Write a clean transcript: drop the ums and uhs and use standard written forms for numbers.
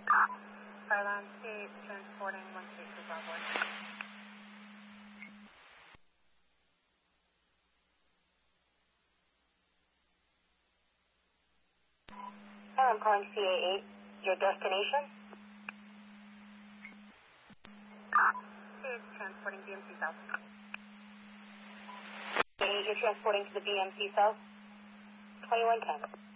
Skyline State transporting 162 Bravo. I'm calling CA8. Your destination? CA8 transporting BMC South. CA8, you're transporting to the BMC South. 2110.